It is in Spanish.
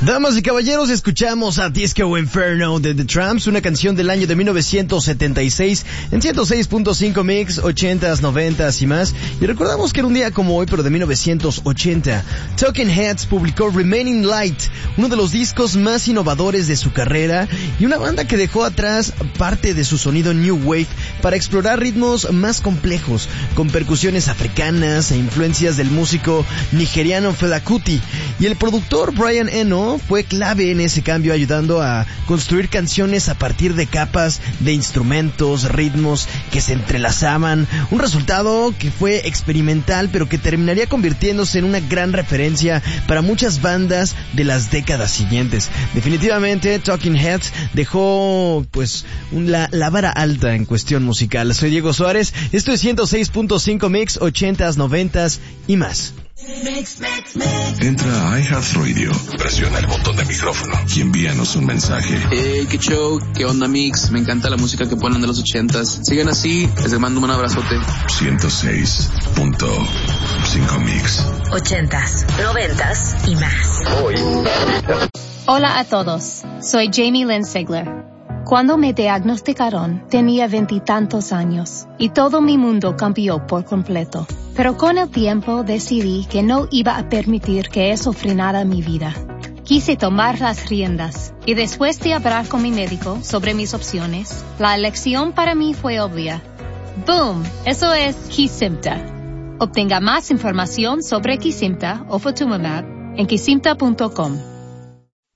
Damas y caballeros, escuchamos a Disco Inferno de The Tramps, una canción del año de 1976 en 106.5 Mix, 80s, 90s y más. Y recordamos que era un día como hoy, pero de 1980. Talking Heads publicó Remaining Light, uno de los discos más innovadores de su carrera y una banda que dejó atrás parte de su sonido New Wave para explorar ritmos más complejos, con percusiones africanas e influencias del músico nigeriano Fela Kuti. Y el productor Brian Eno fue clave en ese cambio, ayudando a construir canciones a partir de capas de instrumentos, ritmos que se entrelazaban, un resultado que fue experimental pero que terminaría convirtiéndose en una gran referencia para muchas bandas de las décadas siguientes. Definitivamente Talking Heads dejó pues la vara alta en cuestión musical. Soy Diego Suárez, esto es 106.5 Mix, 80s, 90s y más. Entra a iHeartRadio, presiona el botón de micrófono y envíanos un mensaje. Hey, qué show, qué onda mix, me encanta la música que ponen de los 80s. Sigan así, les mando un abrazote. 106.5 Mix. 80s, 90s y más. Hola a todos, soy Jamie Lynn Sigler. Cuando me diagnosticaron, tenía 20 y tantos años y todo mi mundo cambió por completo. Pero con el tiempo decidí que no iba a permitir que eso frenara mi vida. Quise tomar las riendas y después de hablar con mi médico sobre mis opciones, la elección para mí fue obvia. ¡Boom! Eso es Kesimpta. Obtenga más información sobre Kesimpta o Ofatumumab en kesimpta.com.